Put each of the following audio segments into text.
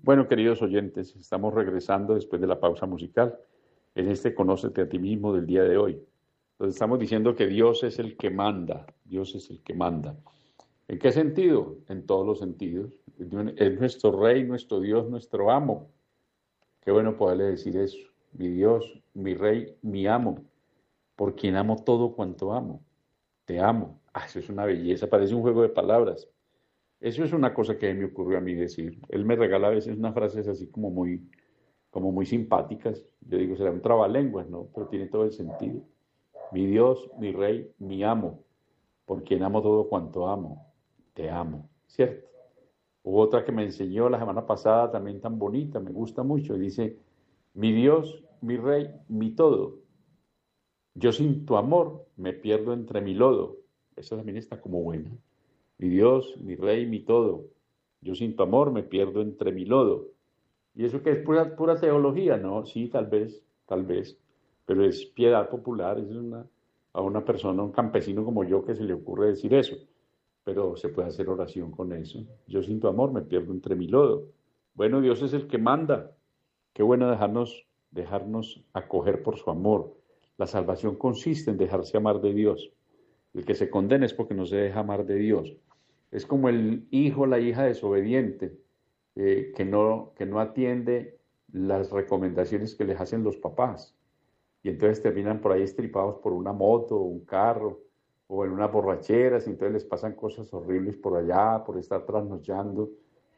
Bueno, queridos oyentes, estamos regresando después de la pausa musical en este Conócete a ti mismo del día de hoy. Entonces estamos diciendo que Dios es el que manda, Dios es el que manda. ¿En qué sentido? En todos los sentidos. Es nuestro Rey, nuestro Dios, nuestro amo. Qué bueno poderle decir eso. Mi Dios, mi Rey, mi amo, por quien amo todo cuanto amo. Te amo. Ah, eso es una belleza, parece un juego de palabras. Eso es una cosa que me ocurrió a mí decir. Él me regala a veces unas frases así como muy simpáticas. Yo digo, será un trabalenguas, ¿no? Pero tiene todo el sentido. Mi Dios, mi Rey, mi amo, por quien amo todo cuanto amo. Te amo, ¿cierto? Hubo otra que me enseñó la semana pasada, también tan bonita, me gusta mucho. Dice, mi Dios, mi Rey, mi todo. Yo sin tu amor me pierdo entre mi lodo. Esa también está como buena. Mi Dios, mi Rey, mi todo. Yo sin tu amor me pierdo entre mi lodo. Y eso que es pura teología, ¿no? Sí, tal vez, pero es piedad popular, a una persona, a un campesino como yo que se le ocurre decir eso, pero se puede hacer oración con eso. Yo sin tu amor me pierdo entre mi lodo. Bueno, Dios es el que manda. Qué bueno dejarnos acoger por su amor. La salvación consiste en dejarse amar de Dios. El que se condena es porque no se deja amar de Dios. Es como el hijo o la hija desobediente que no atiende las recomendaciones que les hacen los papás. Y entonces terminan por ahí estripados por una moto o un carro o en unas borracheras y entonces les pasan cosas horribles por allá, por estar trasnochando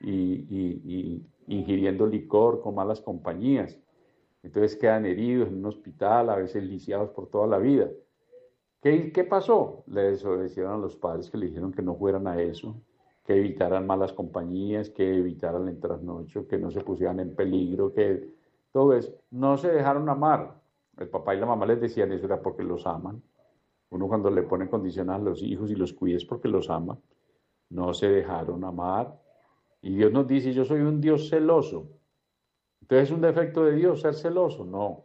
y ingiriendo licor con malas compañías. Entonces quedan heridos en un hospital, a veces lisiados por toda la vida. ¿Qué pasó? Le desobedecieron a los padres que le dijeron que no fueran a eso, que evitaran malas compañías, que evitaran el trasnocho, que no se pusieran en peligro, que todo eso. No se dejaron amar. El papá y la mamá les decían eso era porque los aman. Uno cuando le pone condiciones a los hijos y los cuida es porque los ama. No se dejaron amar. Y Dios nos dice, yo soy un Dios celoso. Entonces es un defecto de Dios ser celoso. No,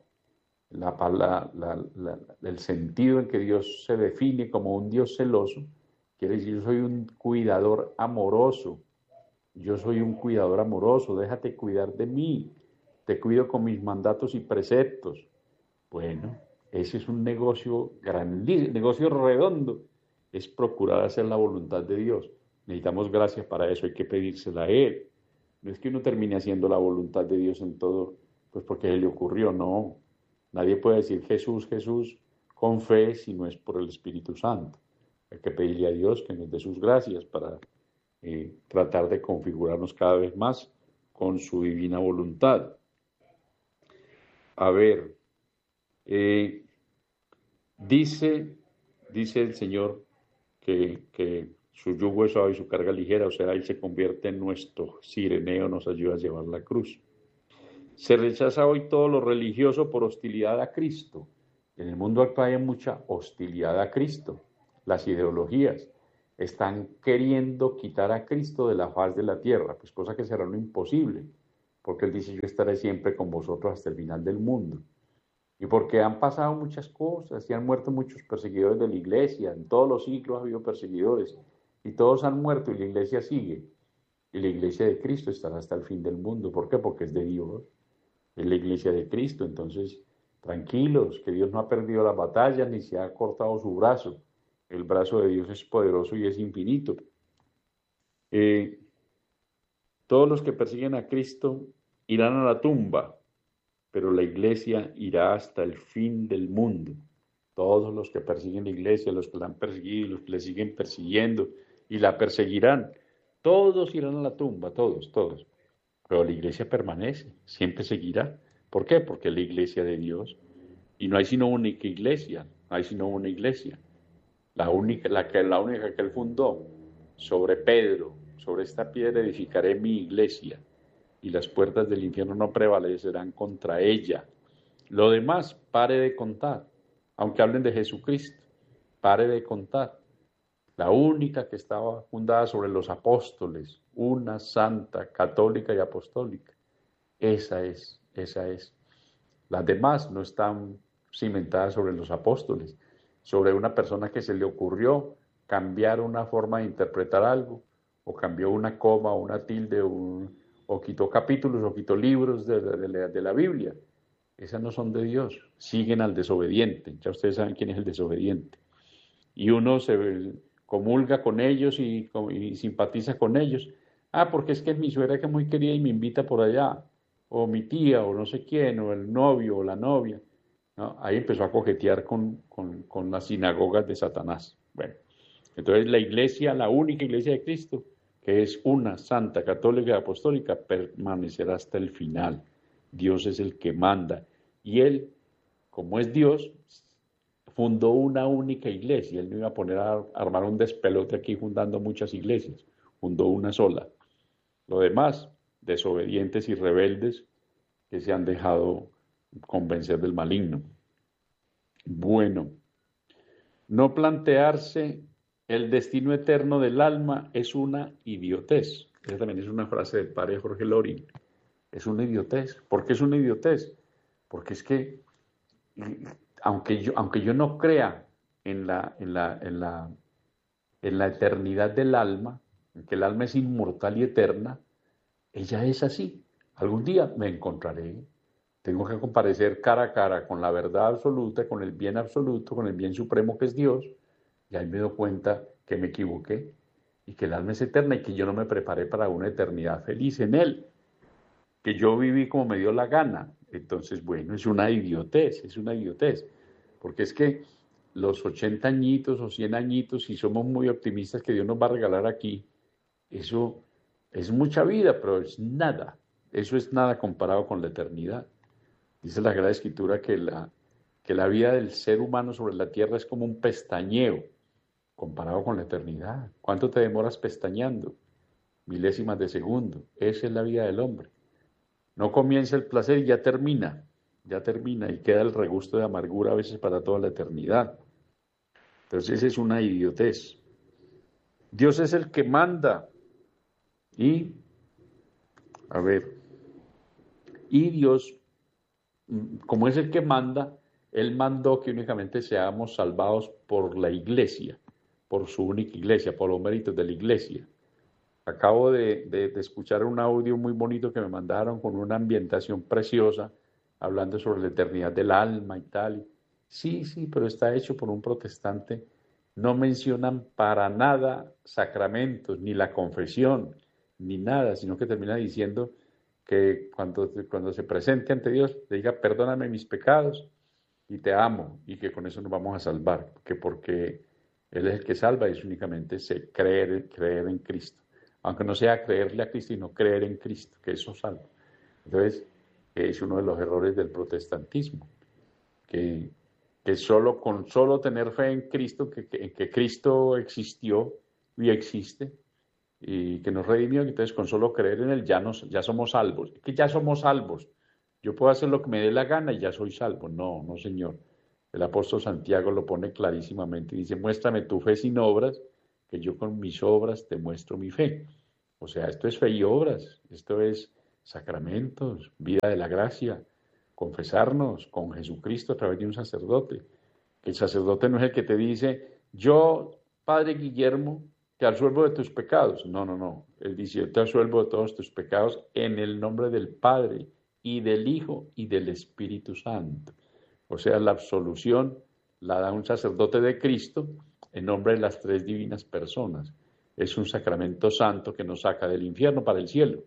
el sentido en que Dios se define como un Dios celoso, quiere decir yo soy un cuidador amoroso, yo soy un cuidador amoroso, déjate cuidar de mí, te cuido con mis mandatos y preceptos. Bueno, ese es un negocio grandísimo, negocio redondo, es procurar hacer la voluntad de Dios. Necesitamos gracias para eso, hay que pedírsela a Él. No es que uno termine haciendo la voluntad de Dios en todo, pues porque se le ocurrió, no. Nadie puede decir Jesús, Jesús con fe si no es por el Espíritu Santo. Hay que pedirle a Dios que nos dé sus gracias para tratar de configurarnos cada vez más con su divina voluntad. A ver, eh, dice el Señor que su yugo es suave y su carga ligera, o sea, Él se convierte en nuestro sireneo, nos ayuda a llevar la cruz. Se rechaza hoy todo lo religioso por hostilidad a Cristo. En el mundo actual hay mucha hostilidad a Cristo. Las ideologías están queriendo quitar a Cristo de la faz de la tierra, pues cosa que será lo imposible, porque Él dice, yo estaré siempre con vosotros hasta el final del mundo. Y porque han pasado muchas cosas y han muerto muchos perseguidores de la iglesia, en todos los siglos ha habido perseguidores, y todos han muerto y la iglesia sigue. Y la iglesia de Cristo estará hasta el fin del mundo. ¿Por qué? Porque es de Dios, es la iglesia de Cristo. Entonces, tranquilos, que Dios no ha perdido la batalla ni se ha cortado su brazo. El brazo de Dios es poderoso y es infinito. Eh, todos los que persiguen a Cristo irán a la tumba, pero la iglesia irá hasta el fin del mundo. Todos los que persiguen la iglesia, los que la han perseguido, los que le siguen persiguiendo y la perseguirán, todos irán a la tumba, todos, todos. Pero la iglesia permanece, siempre seguirá. ¿Por qué? Porque es la iglesia de Dios. Y no hay sino una única iglesia, no hay sino una iglesia. La única que él fundó, sobre Pedro, sobre esta piedra edificaré mi iglesia, y las puertas del infierno no prevalecerán contra ella. Lo demás, pare de contar, aunque hablen de Jesucristo, pare de contar. La única que estaba fundada sobre los apóstoles, una santa, católica y apostólica. Esa es, esa es. Las demás no están cimentadas sobre los apóstoles, sobre una persona que se le ocurrió cambiar una forma de interpretar algo, o cambió una coma, una tilde, o quitó capítulos, o quitó libros de la Biblia. Esas no son de Dios, siguen al desobediente. Ya ustedes saben quién es el desobediente. Y uno se comulga con ellos y simpatiza con ellos. Ah, porque es que es mi suegra que es muy querida y me invita por allá, o mi tía, o no sé quién, o el novio, o la novia. ¿No? Ahí empezó a coquetear con las sinagogas de Satanás. Bueno, entonces la iglesia, la única iglesia de Cristo, que es una, santa, católica y apostólica, permanecerá hasta el final. Dios es el que manda. Y Él, como es Dios, fundó una única iglesia. Él no iba a poner a armar un despelote aquí fundando muchas iglesias. Fundó una sola. Lo demás, desobedientes y rebeldes que se han dejado convencer del maligno. Bueno, no plantearse el destino eterno del alma es una idiotez. Esa también es una frase del padre Jorge Loring. Es una idiotez. ¿Por qué es una idiotez? Porque es que, aunque yo no crea en la eternidad del alma, en que el alma es inmortal y eterna, ella es así. Algún día me encontraré. Tengo que comparecer cara a cara con la verdad absoluta, con el bien absoluto, con el bien supremo que es Dios. Y ahí me doy cuenta que me equivoqué y que el alma es eterna y que yo no me preparé para una eternidad feliz en Él, que yo viví como me dio la gana. Entonces, bueno, es una idiotez, porque es que los 80 añitos o 100 añitos, si somos muy optimistas que Dios nos va a regalar aquí, eso es mucha vida, pero es nada. Eso es nada comparado con la eternidad. Dice la Sagrada Escritura que la vida del ser humano sobre la tierra es como un pestañeo comparado con la eternidad. ¿Cuánto te demoras pestañeando? Milésimas de segundo. Esa es la vida del hombre. No comienza el placer y ya termina y queda el regusto de amargura a veces para toda la eternidad. Entonces es una idiotez. Dios es el que manda y, a ver, y Dios, como es el que manda, Él mandó que únicamente seamos salvados por la iglesia, por su única iglesia, por los méritos de la iglesia. Acabo de escuchar un audio muy bonito que me mandaron con una ambientación preciosa, hablando sobre la eternidad del alma y tal. Sí, sí, pero está hecho por un protestante. No mencionan para nada sacramentos, ni la confesión, ni nada, sino que termina diciendo que cuando se presente ante Dios, le diga, perdóname mis pecados y te amo, y que con eso nos vamos a salvar, que porque Él es el que salva, es únicamente creer en Cristo. Aunque no sea creerle a Cristo, sino creer en Cristo, que eso salva. Entonces, es uno de los errores del protestantismo, que, con solo tener fe en Cristo, que Cristo existió y existe, y que nos redimió, y entonces con solo creer en Él ya somos salvos. Es que ya somos salvos. Yo puedo hacer lo que me dé la gana y ya soy salvo. No, no, Señor. El apóstol Santiago lo pone clarísimamente y dice, muéstrame tu fe sin obras, que yo con mis obras te muestro mi fe. O sea, esto es fe y obras, esto es sacramentos, vida de la gracia, confesarnos con Jesucristo a través de un sacerdote. Que el sacerdote no es el que te dice, yo, Padre Guillermo, te absuelvo de tus pecados. No, no, no. Él dice, yo te absuelvo de todos tus pecados en el nombre del Padre y del Hijo y del Espíritu Santo. O sea, la absolución la da un sacerdote de Cristo en nombre de las tres divinas personas. Es un sacramento santo que nos saca del infierno para el cielo.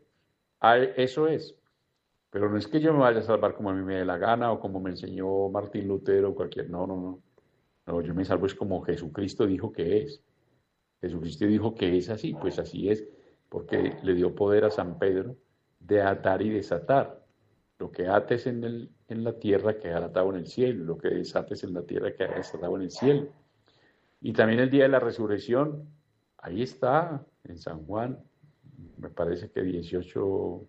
Eso es. Pero no es que yo me vaya a salvar como a mí me dé la gana o como me enseñó Martín Lutero o cualquier. No, no, no. No, yo me salvo es como Jesucristo dijo que es. Jesucristo dijo que es así, pues así es, porque le dio poder a San Pedro de atar y desatar. Lo que ates en la tierra quedará atado en el cielo, lo que desates en la tierra quedará desatado en el cielo. Y también el día de la resurrección, ahí está, en San Juan, me parece que 18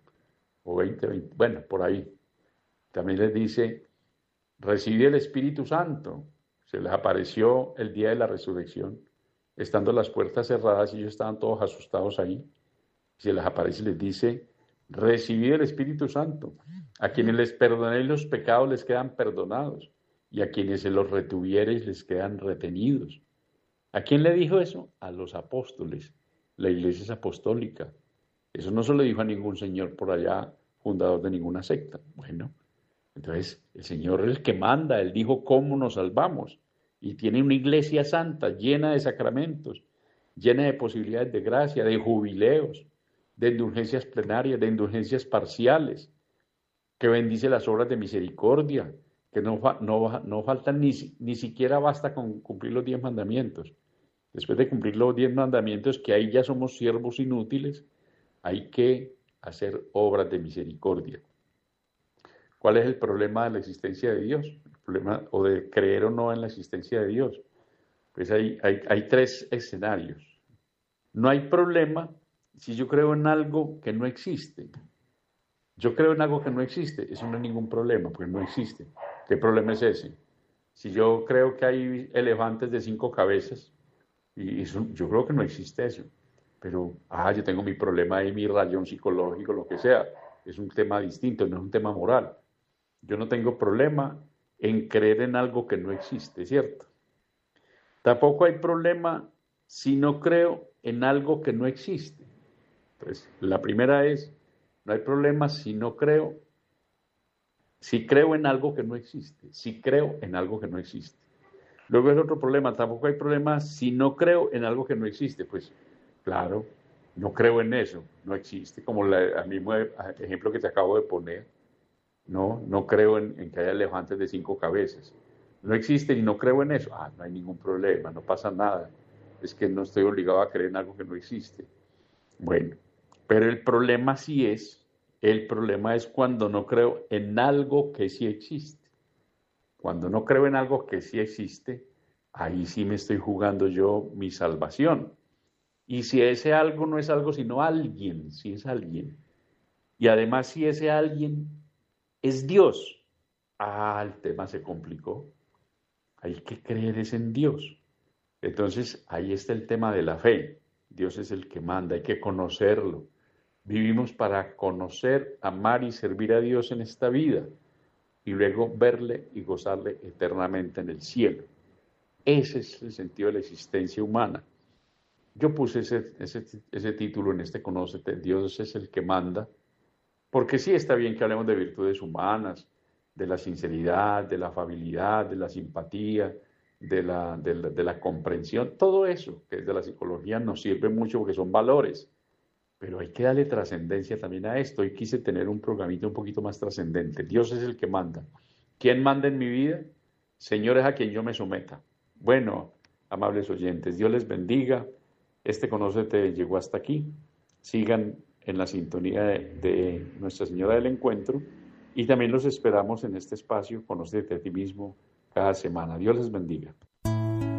o 20, bueno, por ahí. También les dice, recibí el Espíritu Santo. Se les apareció el día de la resurrección, estando las puertas cerradas y ellos estaban todos asustados ahí. Se les aparece y les dice, recibid el Espíritu Santo. A quienes les perdonéis los pecados les quedan perdonados, y a quienes se los retuviereis les quedan retenidos. ¿A quién le dijo eso? A los apóstoles. La iglesia es apostólica. Eso no se lo dijo a ningún señor por allá, fundador de ninguna secta. Bueno, entonces el Señor es el que manda, Él dijo cómo nos salvamos y tiene una iglesia santa llena de sacramentos, llena de posibilidades de gracia, de jubileos, de indulgencias plenarias, de indulgencias parciales, que bendice las obras de misericordia, que no faltan ni siquiera basta con cumplir los 10 mandamientos. Después de cumplir los 10 mandamientos, que ahí ya somos siervos inútiles, hay que hacer obras de misericordia. ¿Cuál es el problema de la existencia de Dios? El problema, o de creer o no en la existencia de Dios. Pues hay tres escenarios. No hay problema si yo creo en algo que no existe. Yo creo en algo que no existe, eso no es ningún problema, porque no existe. ¿Qué problema es ese? Si yo creo que hay elefantes de 5 cabezas, y eso, yo creo que no existe eso. Pero, yo tengo mi problema ahí, mi rayón psicológico, lo que sea. Es un tema distinto, no es un tema moral. Yo no tengo problema en creer en algo que no existe, ¿cierto? Tampoco hay problema si no creo en algo que no existe. Entonces, la primera es, no hay problema si no creo, si creo en algo que no existe, si creo en algo que no existe. Luego es otro problema, tampoco hay problema si no creo en algo que no existe. Pues, claro, no creo en eso, no existe, como el mismo ejemplo que te acabo de poner. No creo en que haya elefantes de 5 cabezas. No existe y no creo en eso. No hay ningún problema, no pasa nada. Es que no estoy obligado a creer en algo que no existe. Bueno, pero el problema es cuando no creo en algo que sí existe. Cuando no creo en algo que sí existe, ahí sí me estoy jugando yo mi salvación. Y si ese algo no es algo, sino alguien, si es alguien. Y además si ese alguien es Dios. El tema se complicó. Hay que creer es en Dios. Entonces, ahí está el tema de la fe. Dios es el que manda, hay que conocerlo. Vivimos para conocer, amar y servir a Dios en esta vida y luego verle y gozarle eternamente en el cielo. Ese es el sentido de la existencia humana. Yo puse ese título en este Conócete, Dios es el que manda, porque sí está bien que hablemos de virtudes humanas, de la sinceridad, de la afabilidad, de la simpatía, de la comprensión, todo eso que desde la psicología nos sirve mucho porque son valores, pero hay que darle trascendencia también a esto. Y quise tener un programita un poquito más trascendente. Dios es el que manda. ¿Quién manda en mi vida? Señor, es a quien yo me someta. Bueno, amables oyentes, Dios les bendiga. Este Conócete llegó hasta aquí. Sigan en la sintonía de Nuestra Señora del Encuentro y también los esperamos en este espacio, Conócete a ti mismo, cada semana. Dios les bendiga.